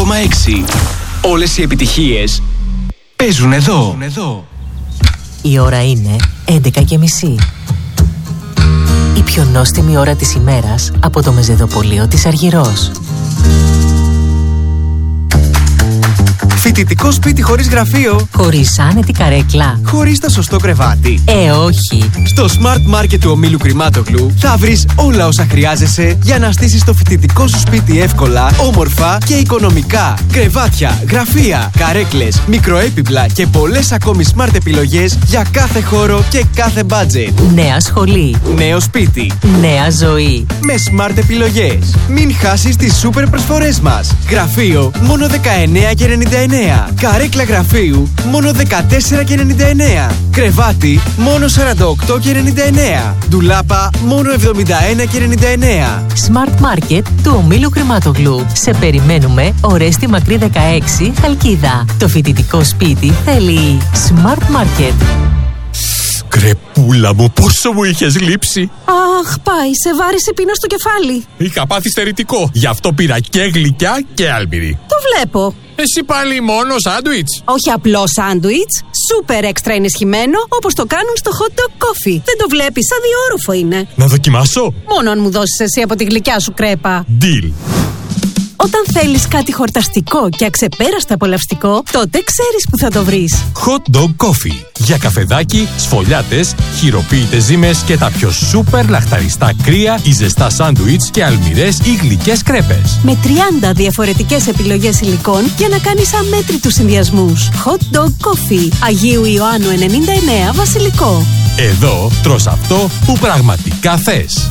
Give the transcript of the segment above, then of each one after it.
100,6. Όλες οι επιτυχίες παίζουν εδώ. Η ώρα είναι 11:30. Η πιο νόστιμη ώρα της ημέρας από το μεζεδοπωλείο της Αργυρός. Φοιτητικό σπίτι χωρίς γραφείο. Χωρίς άνετη καρέκλα. Χωρίς το σωστό κρεβάτι. Όχι. Στο Smart Market του ομίλου Κρημάτογλου θα βρεις όλα όσα χρειάζεσαι για να στήσεις το φοιτητικό σου σπίτι εύκολα, όμορφα και οικονομικά. Κρεβάτια, γραφεία, καρέκλες, μικροέπιπλα και πολλές ακόμη smart επιλογές για κάθε χώρο και κάθε budget. Νέα σχολή. Νέο σπίτι. Νέα ζωή. Με smart επιλογές. Μην χάσεις τις σούπερ προσφορές μας. Γραφείο μόνο 19,99. Καρέκλα γραφείου μόνο 14,99. Κρεβάτι μόνο 48,99. Ντουλάπα μόνο 71,99. Smart Market του ομίλου Κρημάτογλου. Σε περιμένουμε, Ορέστη Μακρύ 16, Χαλκίδα. Το φοιτητικό σπίτι θέλει Smart Market. Κρεπούλα μου, πόσο μου είχες λείψει. Αχ, πάει, σε βάρισε πείνα στο κεφάλι. Είχα πάθει στερητικό, γι' αυτό πήρα και γλυκιά και άλμπηρη. Το βλέπω. Εσύ πάλι μόνο σάντουιτς. Όχι απλό σάντουιτς, σούπερ έξτρα ενισχυμένο, όπως το κάνουν στο hot dog coffee. Δεν το βλέπεις, αδιόρροφο είναι. Να δοκιμάσω. Μόνο αν μου δώσεις εσύ από τη γλυκιά σου κρέπα. Deal. Όταν θέλεις κάτι χορταστικό και αξεπέραστα απολαυστικό, τότε ξέρεις που θα το βρεις. Hot dog coffee. Για καφεδάκι, σφολιάτες, χειροποίητες ζύμες και τα πιο σούπερ λαχταριστά κρύα ή ζεστά σάντουιτς και αλμυρές ή γλυκές κρέπες. Με 30 διαφορετικές επιλογές υλικών για να κάνεις αμέτρητους συνδυασμούς. Hot dog coffee. Αγίου Ιωάννου 99, Βασιλικό. Εδώ τρως αυτό που πραγματικά θες.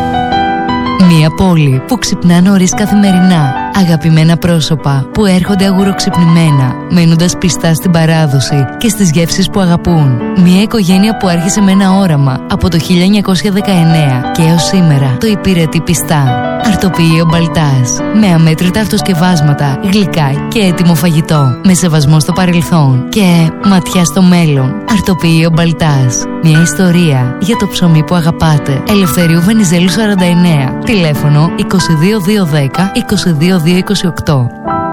Μια πόλη που ξυπνά νωρίς καθημερινά. Αγαπημένα πρόσωπα που έρχονται αγουροξυπνημένα, μένοντας πιστά στην παράδοση και στις γεύσεις που αγαπούν. Μια οικογένεια που άρχισε με ένα όραμα από το 1919 και έως σήμερα το υπηρετεί πιστά. Αρτοποιείο Μπαλτάς. Με αμέτρητα αυτοσκευάσματα, γλυκά και έτοιμο φαγητό. Με σεβασμό στο παρελθόν και ματιά στο μέλλον. Αρτοποιείο Μπαλτάς. Μια ιστορία για το ψωμί που αγαπάτε. Ελευθερίου Βενιζέλου 49. Τηλέφωνο 22210 22228.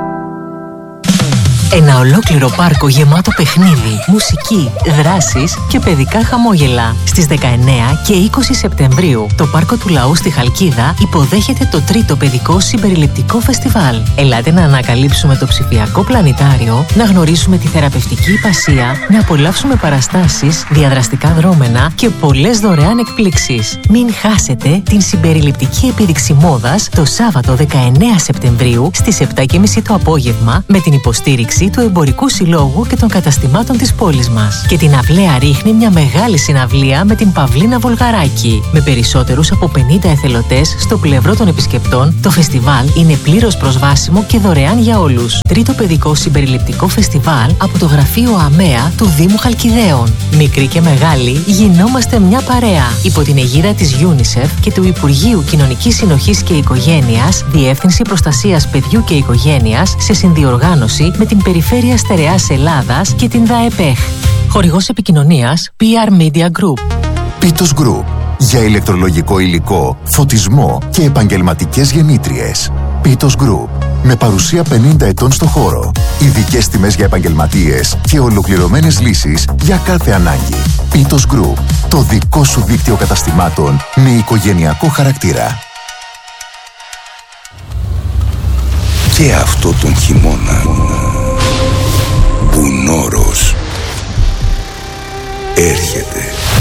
Ένα ολόκληρο πάρκο γεμάτο παιχνίδι, μουσική, δράσεις και παιδικά χαμόγελα. Στις 19 και 20 Σεπτεμβρίου, το Πάρκο του Λαού στη Χαλκίδα υποδέχεται το τρίτο παιδικό συμπεριληπτικό φεστιβάλ. Ελάτε να ανακαλύψουμε το ψηφιακό πλανητάριο, να γνωρίσουμε τη θεραπευτική υπασία, να απολαύσουμε παραστάσεις, διαδραστικά δρόμενα και πολλές δωρεάν εκπλήξεις. Μην χάσετε την συμπεριληπτική επίδειξη μόδας το Σάββατο 19 Σεπτεμβρίου στις 7:30 το απόγευμα με την υποστήριξη του Εμπορικού Συλλόγου και των καταστημάτων της πόλης μας. Και την αυλαία ρίχνει μια μεγάλη συναυλία με την Παυλίνα Βολγαράκη. Με περισσότερους από 50 εθελωτές στο πλευρό των επισκεπτών, το φεστιβάλ είναι πλήρως προσβάσιμο και δωρεάν για όλους. Τρίτο παιδικό συμπεριληπτικό φεστιβάλ από το γραφείο ΑΜΕΑ του Δήμου Χαλκιδαίων. Μικροί και μεγάλοι γινόμαστε μια παρέα. Υπό την αιγίδα της UNICEF και του Υπουργείου Κοινωνικής Συνοχής και Οικογένειας, Διεύθυνση Προστασίας Παιδιού και Οικογένειας, σε συνδιοργάνωση με την Περιφέρεια Στερεάς Ελλάδας και την ΔΑΕΠΕΧ. Χορηγός επικοινωνίας PR Media Group. Πίτος Group. Για ηλεκτρολογικό υλικό, φωτισμό και επαγγελματικές γεννήτριες. Πίτος Group. Με παρουσία 50 ετών στο χώρο. Ειδικές τιμές για επαγγελματίες και ολοκληρωμένες λύσεις για κάθε ανάγκη. Πίτος Group. Το δικό σου δίκτυο καταστημάτων με οικογενειακό χαρακτήρα. Και αυτό τον χειμώνα Μπουνόρος έρχεται.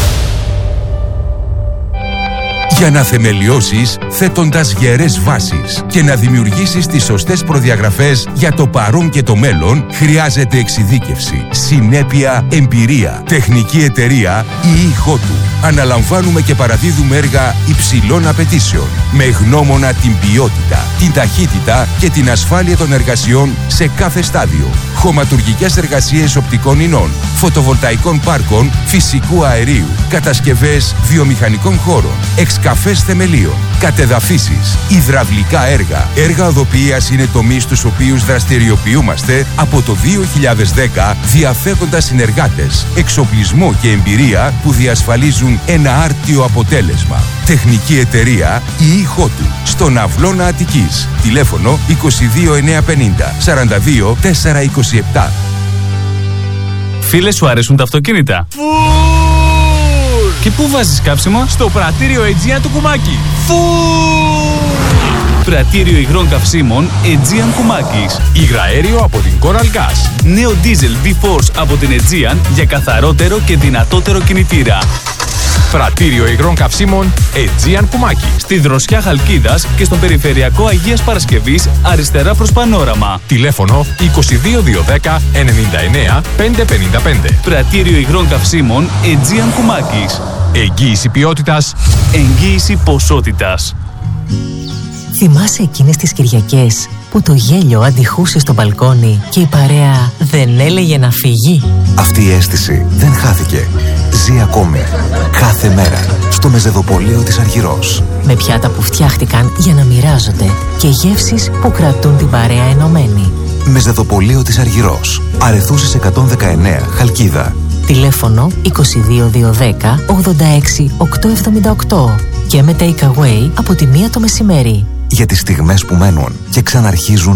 Για να θεμελιώσεις θέτοντας γερές βάσεις και να δημιουργήσεις τις σωστές προδιαγραφές για το παρόν και το μέλλον, χρειάζεται εξειδίκευση, συνέπεια, εμπειρία. Τεχνική εταιρεία ΙΗ Χότου. Αναλαμβάνουμε και παραδίδουμε έργα υψηλών απαιτήσεων, με γνώμονα την ποιότητα, την ταχύτητα και την ασφάλεια των εργασιών σε κάθε στάδιο. Χωματουργικές εργασίες οπτικών ινών, φωτοβολταϊκών πάρκων, φυσικού αερίου, κατασκευές βιομηχανικών χώρων, Εγγραφές θεμελίων, κατεδαφίσεις, υδραυλικά έργα. Έργα οδοποιίας είναι τομείς στους οποίους δραστηριοποιούμαστε από το 2010, διαθέτοντας συνεργάτες, εξοπλισμό και εμπειρία που διασφαλίζουν ένα άρτιο αποτέλεσμα. Τεχνική εταιρεία η Χότου, στον Αυλώνα Αττικής. Τηλέφωνο 22950 42 427. Φίλε, σου αρέσουν τα αυτοκίνητα? Και πού βάζεις κάψιμο? Στο πρατήριο Aegean του Κουμάκη. Πρατήριο υγρών καυσίμων Aegean Κουμάκης. Υγραέριο από την Coral Gas. Νέο diesel V-Force από την Aegean για καθαρότερο και δυνατότερο κινητήρα. Πρατήριο υγρών καυσίμων Aegean Κουμάκη. Στη Δροσιά Χαλκίδας και στον περιφερειακό Αγίας Παρασκευής, αριστερά προς Πανόραμα. Τηλέφωνο 22210 99 555. Πρατήριο υγρών καυσίμων Aegean Κουμάκης. Εγγύηση ποιότητας, εγγύηση ποσότητας. Θυμάσαι εκείνες τις Κυριακές που το γέλιο αντιχούσε στο μπαλκόνι και η παρέα δεν έλεγε να φύγει? Αυτή η αίσθηση δεν χάθηκε. Ζει ακόμη. Κάθε μέρα στο μεζεδοπολείο της Αργυρός. Με πιάτα που φτιάχτηκαν για να μοιράζονται και γεύσεις που κρατούν την παρέα ενωμένη. Μεζεδοπολείο της Αργυρός. Αρεθούσης 119, Χαλκίδα. Τηλέφωνο 22210 86 878 και με take away από τη 1 το μεσημέρι. Για τις στιγμές που μένουν και ξαναρχίζουν